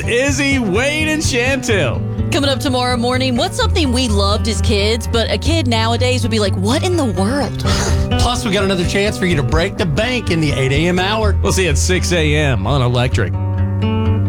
It's Izzy, Wade, and Chantel. Coming up tomorrow morning, what's something we loved as kids, but a kid nowadays would be like, what in the world? Plus, we got another chance for you to break the bank in the 8 a.m. hour. We'll see you at 6 a.m. on Electric.